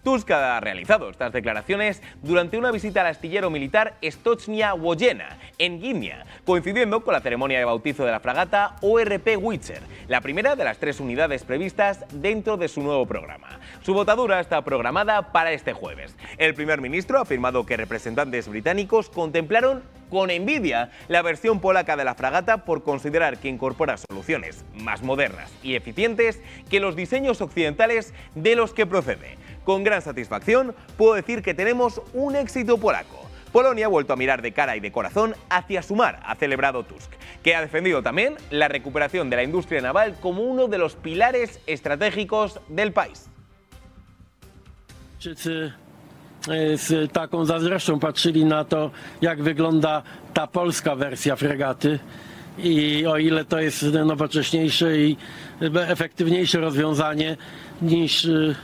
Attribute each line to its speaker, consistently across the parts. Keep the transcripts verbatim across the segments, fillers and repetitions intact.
Speaker 1: Tusk ha realizado estas declaraciones durante una visita al astillero militar Stocznia Wojenna, en Gdynia, coincidiendo con la ceremonia de bautizo de la fragata O R P Witcher, la primera de las tres unidades previstas dentro de su nuevo programa. Su botadura está programada para este jueves. El primer ministro ha afirmado que representantes británicos contemplaron con envidia la versión polaca de la fragata por considerar que incorpora soluciones más modernas y eficientes que los diseños occidentales de los que procede. Con gran satisfacción puedo decir que tenemos un éxito polaco. Polonia ha vuelto a mirar de cara y de corazón hacia su mar, ha celebrado Tusk, que ha defendido también la recuperación de la industria naval como uno de los pilares estratégicos del país.
Speaker 2: Z taką zazdrością patrzyli na to, jak wygląda ta polska wersja fregaty i o ile to jest nowocześniejsze i efektywniejsze rozwiązanie niż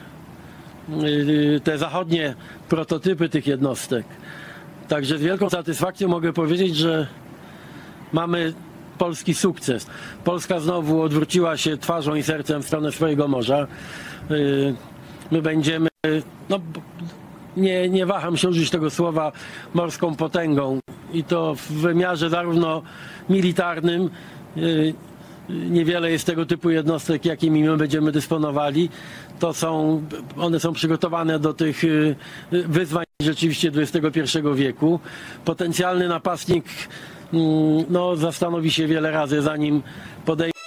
Speaker 2: te zachodnie prototypy tych jednostek. Także z wielką satysfakcją mogę powiedzieć, że mamy polski sukces. Polska znowu odwróciła się twarzą i sercem w stronę swojego morza. My będziemy, no, nie, nie waham się użyć tego słowa, morską potęgą i to w wymiarze zarówno militarnym. Niewiele jest tego typu jednostek, jakimi my będziemy dysponowali. To są, one są przygotowane do tych wyzwań rzeczywiście dwudziestego pierwszego wieku. Potencjalny napastnik no, zastanowi się wiele razy, zanim podejdzie.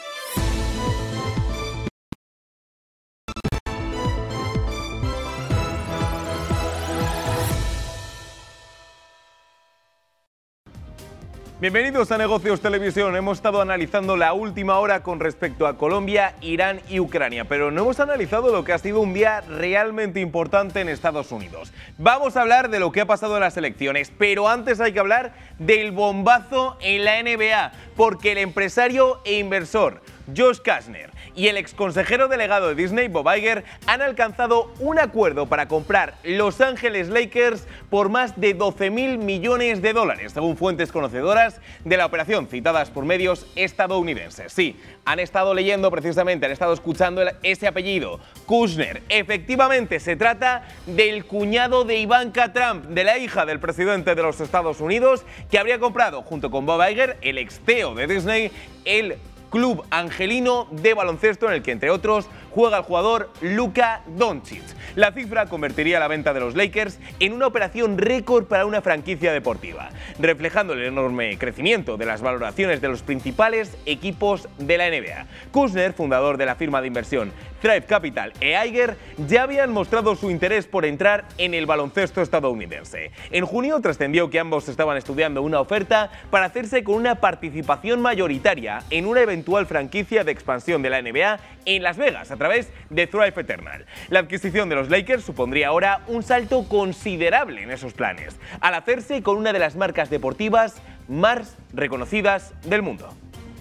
Speaker 1: Bienvenidos a Negocios Televisión. Hemos estado analizando la última hora con respecto a Colombia, Irán y Ucrania, pero no hemos analizado lo que ha sido un día realmente importante en Estados Unidos. Vamos a hablar de lo que ha pasado en las elecciones, pero antes hay que hablar del bombazo en la N B A, porque el empresario e inversor Josh Kastner y el exconsejero delegado de Disney, Bob Iger, han alcanzado un acuerdo para comprar Los Ángeles Lakers por más de doce mil millones de dólares, según fuentes conocedoras de la operación citadas por medios estadounidenses. Sí, han estado leyendo precisamente, han estado escuchando el, ese apellido, Kushner. Efectivamente, se trata del cuñado de Ivanka Trump, de la hija del presidente de los Estados Unidos, que habría comprado, junto con Bob Iger, el ex C E O de Disney, el club angelino de baloncesto en el que, entre otros, juega el jugador Luka Doncic. La cifra convertiría la venta de los Lakers en una operación récord para una franquicia deportiva, reflejando el enorme crecimiento de las valoraciones de los principales equipos de la N B A. Kushner, fundador de la firma de inversión Thrive Capital, e Iger ya habían mostrado su interés por entrar en el baloncesto estadounidense. En junio trascendió que ambos estaban estudiando una oferta para hacerse con una participación mayoritaria en una eventual franquicia de expansión de la N B A en Las Vegas a través de Thrive Eternal. La adquisición de los Lakers supondría ahora un salto considerable en esos planes, al hacerse con una de las marcas deportivas más reconocidas del mundo.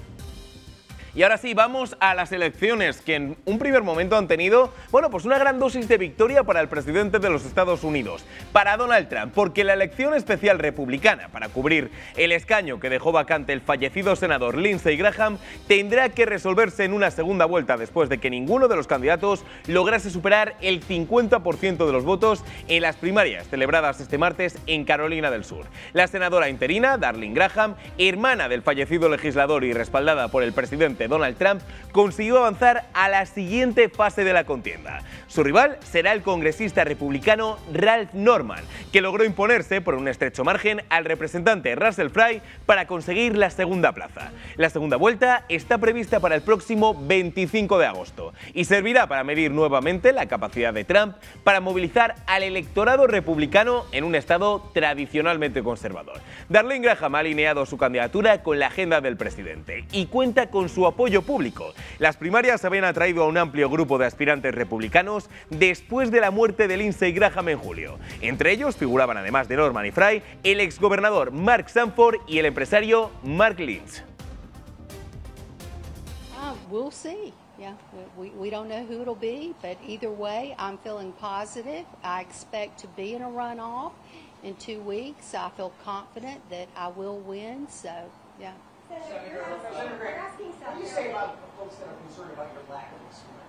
Speaker 1: Y ahora sí, vamos a las elecciones que en un primer momento han tenido, bueno, pues una gran dosis de victoria para el presidente de los Estados Unidos, para Donald Trump, porque la elección especial republicana para cubrir el escaño que dejó vacante el fallecido senador Lindsey Graham tendrá que resolverse en una segunda vuelta después de que ninguno de los candidatos lograse superar el cincuenta por ciento de los votos en las primarias celebradas este martes en Carolina del Sur. La senadora interina, Darlene Graham, hermana del fallecido legislador y respaldada por el presidente Donald Trump, consiguió avanzar a la siguiente fase de la contienda. Su rival será el congresista republicano Ralph Norman, que logró imponerse por un estrecho margen al representante Russell Fry para conseguir la segunda plaza. La segunda vuelta está prevista para el próximo veinticinco de agosto y servirá para medir nuevamente la capacidad de Trump para movilizar al electorado republicano en un estado tradicionalmente conservador. Darlene Graham ha alineado su candidatura con la agenda del presidente y cuenta con su apoyo público. Las primarias habían atraído a un amplio grupo de aspirantes republicanos después de la muerte de Lindsey Graham en julio. Entre ellos figuraban, además de Norman y Fry, el exgobernador Mark Sanford y el empresario Mark Lynch.
Speaker 3: Uh, we'll see. Yeah, we, we don't know who it'll be, but either way, I'm feeling positive. I expect to be in a runoff in two weeks. I feel confident that I will win, so yeah.
Speaker 4: Senator, Senator Grant, what do you say about folks that are concerned about your lack of experience?